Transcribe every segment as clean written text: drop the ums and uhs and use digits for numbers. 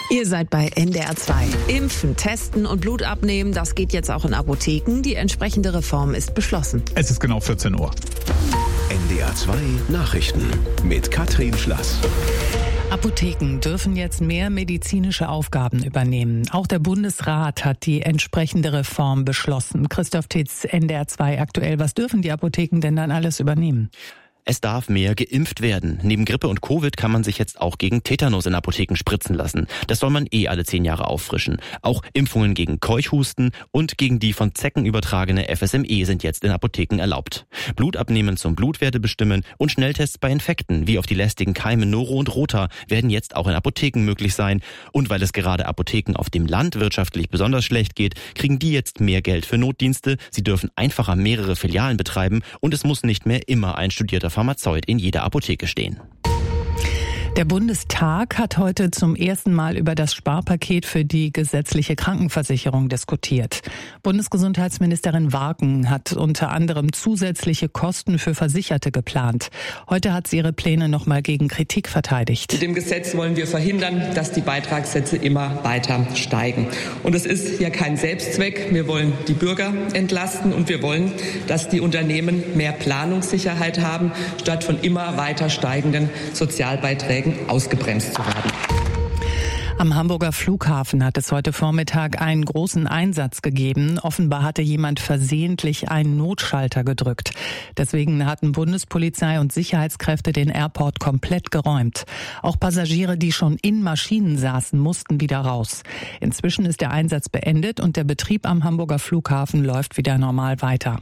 Ihr seid bei NDR 2. Impfen, testen und Blut abnehmen, das geht jetzt auch in Apotheken. Die entsprechende Reform ist beschlossen. Es ist genau 14 Uhr. NDR 2 Nachrichten mit Katrin Schlass. Apotheken dürfen jetzt mehr medizinische Aufgaben übernehmen. Auch der Bundesrat hat die entsprechende Reform beschlossen. Christoph Titz, NDR 2 aktuell. Was dürfen die Apotheken denn dann alles übernehmen? Es darf mehr geimpft werden. Neben Grippe und Covid kann man sich jetzt auch gegen Tetanus in Apotheken spritzen lassen. Das soll man alle 10 Jahre auffrischen. Auch Impfungen gegen Keuchhusten und gegen die von Zecken übertragene FSME sind jetzt in Apotheken erlaubt. Blut abnehmen zum Blutwerte bestimmen und Schnelltests bei Infekten wie auf die lästigen Keime Noro und Rota werden jetzt auch in Apotheken möglich sein. Und weil es gerade Apotheken auf dem Land wirtschaftlich besonders schlecht geht, kriegen die jetzt mehr Geld für Notdienste. Sie dürfen einfacher mehrere Filialen betreiben und es muss nicht mehr immer ein studierter Pharmazeut in jeder Apotheke stehen. Der Bundestag hat heute zum ersten Mal über das Sparpaket für die gesetzliche Krankenversicherung diskutiert. Bundesgesundheitsministerin Warken hat unter anderem zusätzliche Kosten für Versicherte geplant. Heute hat sie ihre Pläne nochmal gegen Kritik verteidigt. Mit dem Gesetz wollen wir verhindern, dass die Beitragssätze immer weiter steigen. Und es ist hier kein Selbstzweck. Wir wollen die Bürger entlasten und wir wollen, dass die Unternehmen mehr Planungssicherheit haben, statt von immer weiter steigenden Sozialbeiträgen ausgebremst zu werden. Am Hamburger Flughafen hat es heute Vormittag einen großen Einsatz gegeben. Offenbar hatte jemand versehentlich einen Notschalter gedrückt. Deswegen hatten Bundespolizei und Sicherheitskräfte den Airport komplett geräumt. Auch Passagiere, die schon in Maschinen saßen, mussten wieder raus. Inzwischen ist der Einsatz beendet und der Betrieb am Hamburger Flughafen läuft wieder normal weiter.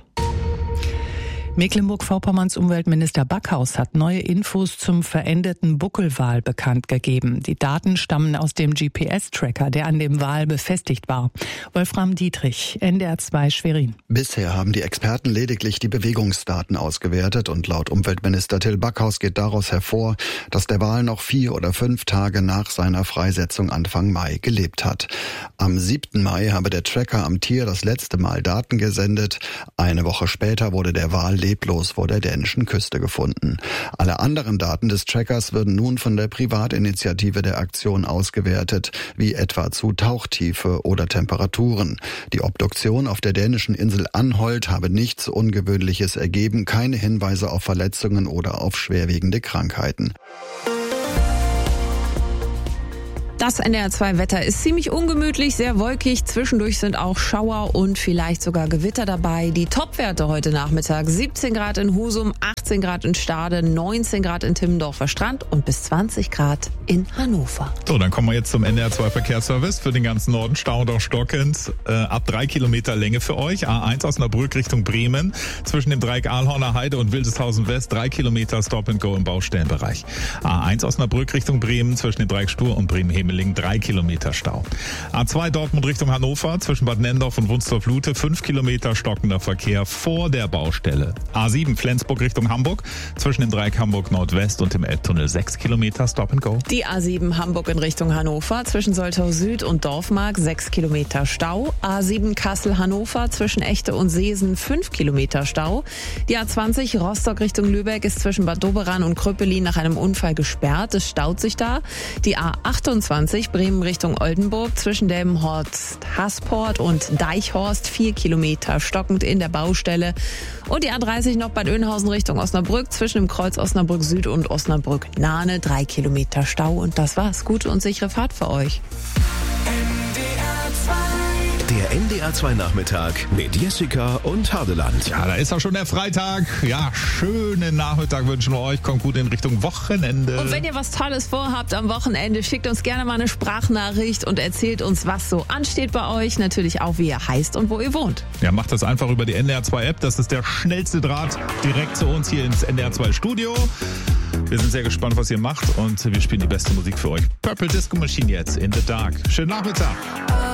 Mecklenburg-Vorpommerns Umweltminister Backhaus hat neue Infos zum verendeten Buckelwal bekannt gegeben. Die Daten stammen aus dem GPS-Tracker, der an dem Wal befestigt war. Wolfram Dietrich, NDR 2 Schwerin. Bisher haben die Experten lediglich die Bewegungsdaten ausgewertet und laut Umweltminister Till Backhaus geht daraus hervor, dass der Wal noch 4 oder 5 Tage nach seiner Freisetzung Anfang Mai gelebt hat. Am 7. Mai habe der Tracker am Tier das letzte Mal Daten gesendet. Eine Woche später wurde der Wal leblos vor der dänischen Küste gefunden. Alle anderen Daten des Trackers würden nun von der Privatinitiative der Aktion ausgewertet, wie etwa zu Tauchtiefe oder Temperaturen. Die Obduktion auf der dänischen Insel Anholt habe nichts Ungewöhnliches ergeben, keine Hinweise auf Verletzungen oder auf schwerwiegende Krankheiten. Das NDR 2 Wetter ist ziemlich ungemütlich, sehr wolkig. Zwischendurch sind auch Schauer und vielleicht sogar Gewitter dabei. Die Topwerte heute Nachmittag: 17 Grad in Husum, 18 Grad in Stade, 19 Grad in Timmendorfer Strand und bis 20 Grad in Hannover. So, dann kommen wir jetzt zum NDR 2 Verkehrsservice für den ganzen Norden. Stau doch stockend. Ab 3 Kilometer Länge für euch. A1 Osnabrück Richtung Bremen. Zwischen dem Dreieck Ahlhorner Heide und Wildeshausen West 3 Kilometer Stop and Go im Baustellenbereich. A1 Osnabrück Richtung Bremen. Zwischen dem Dreieck Stur und Bremen-Hemeling 3 Kilometer Stau. A2 Dortmund Richtung Hannover. Zwischen Bad Nendorf und Wunstorf-Lute 5 Kilometer stockender Verkehr vor der Baustelle. A7 Flensburg Richtung Hamburg. Zwischen dem Dreieck Hamburg Nordwest und dem Elbtunnel 6 Kilometer Stop and Go. Die A7 Hamburg in Richtung Hannover, zwischen Soltau Süd und Dorfmark 6 Kilometer Stau. A7 Kassel-Hannover, zwischen Echte und Seesen 5 Kilometer Stau. Die A20 Rostock Richtung Lübeck ist zwischen Bad Doberan und Kröpelin nach einem Unfall gesperrt. Es staut sich da. Die A28 Bremen Richtung Oldenburg, zwischen Delmenhorst Hasport und Deichhorst 4 Kilometer stockend in der Baustelle. Und die A30 noch Bad Oeynhausen Richtung Osnabrück, zwischen dem Kreuz Osnabrück Süd und Osnabrück Nahne 3 Kilometer Stau. Und das war's. Gute und sichere Fahrt für euch. Der NDR 2 Nachmittag mit Jessica und Hadeland. Ja, da ist auch schon der Freitag. Ja, schönen Nachmittag wünschen wir euch. Kommt gut in Richtung Wochenende. Und wenn ihr was Tolles vorhabt am Wochenende, schickt uns gerne mal eine Sprachnachricht und erzählt uns, was so ansteht bei euch. Natürlich auch, wie ihr heißt und wo ihr wohnt. Ja, macht das einfach über die NDR 2 App. Das ist der schnellste Draht direkt zu uns hier ins NDR 2 Studio. Wir sind sehr gespannt, was ihr macht und wir spielen die beste Musik für euch. Purple Disco Machine jetzt, In the Dark. Schönen Nachmittag.